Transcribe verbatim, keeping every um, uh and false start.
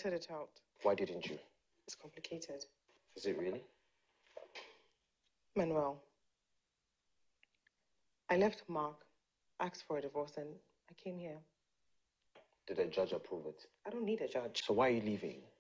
sorted it out. Why didn't you? It's complicated. Is it really? Manuel, I left Mark, asked for a divorce, and I came here. Did the judge approve it? I don't need a judge. So why are you leaving?